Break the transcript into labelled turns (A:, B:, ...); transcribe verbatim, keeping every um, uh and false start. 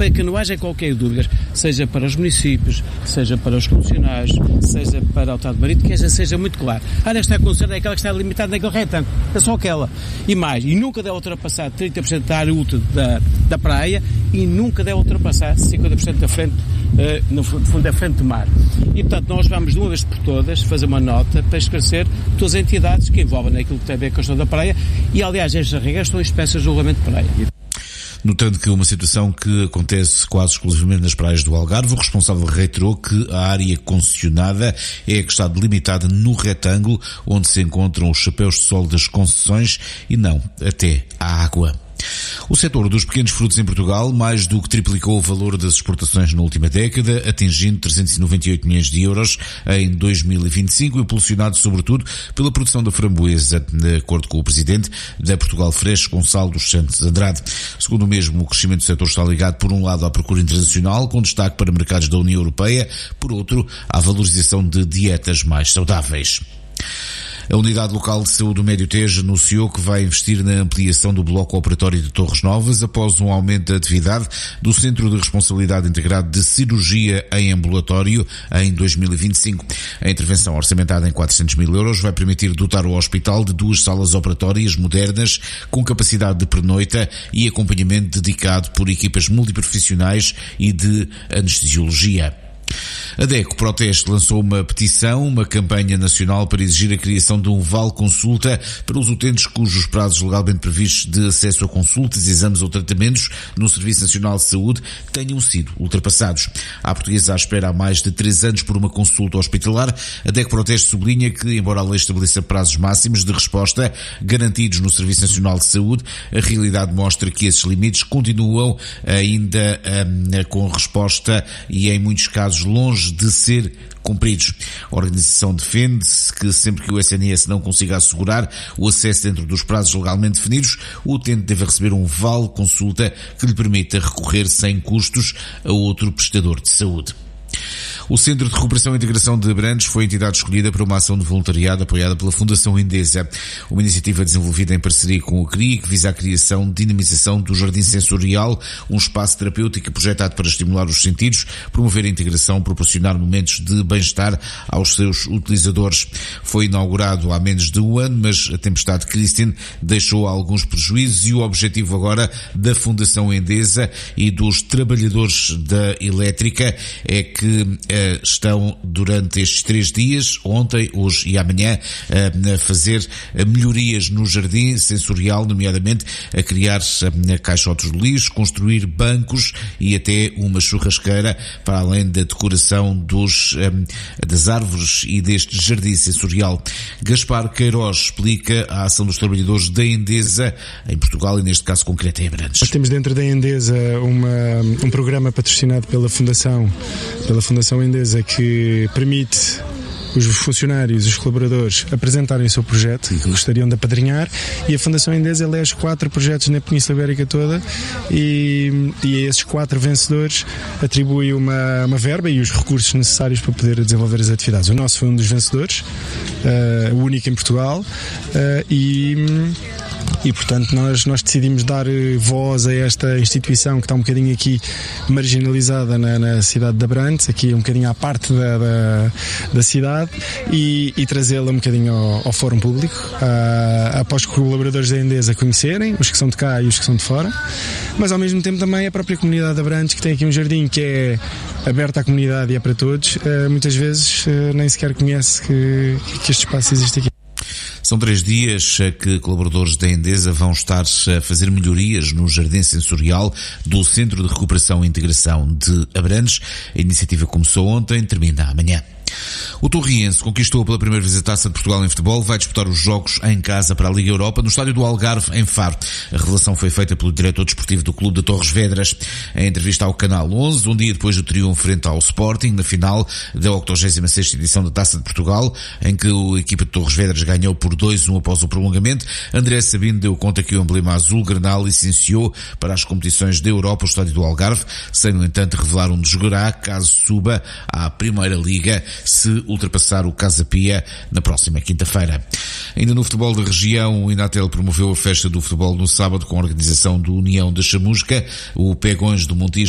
A: para que não haja qualquer dúvida, seja para os municípios, seja para os funcionários, seja para o Estado Marítimo, que seja muito claro. A área está concernida é aquela que está limitada naquele retângulo, é só aquela. E mais, e nunca deve ultrapassar trinta por cento da área útil da, da praia e nunca deve ultrapassar cinquenta por cento da frente, uh, no fundo, da frente do mar. E, portanto, nós vamos de uma vez por todas fazer uma nota para esclarecer todas as entidades que envolvem naquilo que tem a ver com a questão da praia e, aliás, estas regras estão expressas no regulamento de praia.
B: Notando que uma situação que acontece quase exclusivamente nas praias do Algarve, o responsável reiterou que a área concessionada é a que está delimitada no retângulo onde se encontram os chapéus de sol das concessões e não até à água. O setor dos pequenos frutos em Portugal mais do que triplicou o valor das exportações na última década, atingindo trezentos e noventa e oito milhões de euros em dois mil e vinte e cinco, impulsionado sobretudo pela produção da framboesa, de acordo com o presidente da Portugal Fresh, Gonçalo dos Santos Andrade. Segundo o mesmo, o crescimento do setor está ligado, por um lado, à procura internacional, com destaque para mercados da União Europeia, por outro, à valorização de dietas mais saudáveis. A Unidade Local de Saúde do Médio Tejo anunciou que vai investir na ampliação do bloco operatório de Torres Novas após um aumento da atividade do Centro de Responsabilidade Integrado de Cirurgia em Ambulatório em dois mil e vinte e cinco. A intervenção orçamentada em quatrocentos mil euros vai permitir dotar o hospital de duas salas operatórias modernas com capacidade de pernoita e acompanhamento dedicado por equipas multiprofissionais e de anestesiologia. A DECO Proteste lançou uma petição, uma campanha nacional para exigir a criação de um vale consulta para os utentes cujos prazos legalmente previstos de acesso a consultas, exames ou tratamentos no Serviço Nacional de Saúde tenham sido ultrapassados. Há portugueses à espera há mais de três anos por uma consulta hospitalar. A DECO Proteste sublinha que, embora a lei estabeleça prazos máximos de resposta garantidos no Serviço Nacional de Saúde, a realidade mostra que esses limites continuam ainda um, com resposta e, em muitos casos, longe de ser cumpridos. A organização defende-se que sempre que o S N S não consiga assegurar o acesso dentro dos prazos legalmente definidos, o utente deve receber um vale consulta que lhe permita recorrer sem custos a outro prestador de saúde. O Centro de Recuperação e Integração de Abrantes foi a entidade escolhida para uma ação de voluntariado apoiada pela Fundação Endesa, uma iniciativa desenvolvida em parceria com o C R I que visa a criação e dinamização do Jardim Sensorial, um espaço terapêutico projetado para estimular os sentidos, promover a integração, proporcionar momentos de bem-estar aos seus utilizadores. Foi inaugurado há menos de um ano, mas a tempestade Christine deixou alguns prejuízos e o objetivo agora da Fundação Endesa e dos trabalhadores da elétrica é que estão durante estes três dias, ontem, hoje e amanhã, a fazer melhorias no jardim sensorial, nomeadamente a criar caixotes de lixo, construir bancos e até uma churrasqueira, para além da decoração dos, das árvores e deste jardim sensorial. Gaspar Queiroz explica a ação dos trabalhadores da Endesa em Portugal e, neste caso concreto, em Abrantes.
C: Nós temos dentro da Endesa uma, um programa patrocinado pela Fundação, pela Fundação Endesa, que permite os funcionários, os colaboradores apresentarem o seu projeto que gostariam de apadrinhar, e a Fundação Endesa elege quatro projetos na Península Ibérica toda e, e a esses quatro vencedores atribui uma, uma verba e os recursos necessários para poder desenvolver as atividades. O nosso foi um dos vencedores, uh, o único em Portugal, uh, e E, portanto, nós, nós decidimos dar voz a esta instituição que está um bocadinho aqui marginalizada na, na cidade de Abrantes, aqui um bocadinho à parte da, da, da cidade, e, e trazê-la um bocadinho ao, ao fórum público, uh, após que os colaboradores da Endesa conhecerem, os que são de cá e os que são de fora, mas ao mesmo tempo também a própria comunidade de Abrantes, que tem aqui um jardim que é aberto à comunidade e é para todos, uh, muitas vezes uh, nem sequer conhece que, que este espaço existe aqui.
B: São três dias que colaboradores da Endesa vão estar a fazer melhorias no Jardim Sensorial do Centro de Recuperação e Integração de Abrantes. A iniciativa começou ontem, termina amanhã. O Torriense conquistou pela primeira vez a Taça de Portugal em futebol, vai disputar os jogos em casa para a Liga Europa no estádio do Algarve, em Faro. A revelação foi feita pelo diretor desportivo do clube de Torres Vedras. Em entrevista ao Canal onze, um dia depois do triunfo frente ao Sporting, na final da octogésima sexta edição da Taça de Portugal, em que a equipa de Torres Vedras ganhou por dois a um após o prolongamento, André Sabino deu conta que o emblema azul-granal licenciou para as competições da Europa o estádio do Algarve, sem, no entanto, revelar onde jogará caso suba à Primeira Liga, se ultrapassar o Casa Pia na próxima quinta-feira. Ainda no futebol da região, o Inatel promoveu a festa do futebol no sábado com a organização do União da Chamusca. O Pegões do Montijo